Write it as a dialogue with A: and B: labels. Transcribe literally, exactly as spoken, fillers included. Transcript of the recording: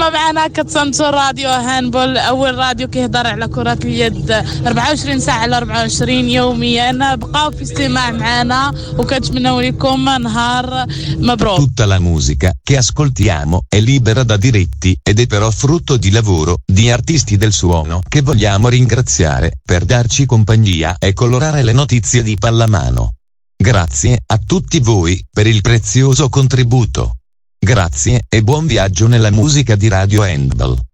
A: ما معنا كتسمتو راديو هاندبول أول راديو كيهضر على كرة اليد أربعة وعشرين ساعة على أربعة وعشرين يوميا. بقاو في استماع معنا وكنتمناو لكم نهار مبروك.
B: Tutta la musica che ascoltiamo è libera da diritti ed è però frutto di lavoro di artisti del suono che vogliamo ringraziare per darci compagnia e colorare le notizie di pallamano. Grazie a tutti voi per il prezioso contributo. Grazie e buon viaggio nella musica di Radio Handball.